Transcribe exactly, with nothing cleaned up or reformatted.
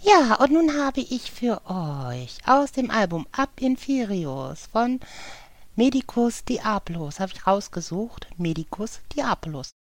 Ja, und nun habe ich für euch aus dem Album Ab Inferius von Medicus Diabolus, habe ich rausgesucht, Medicus Diabolus.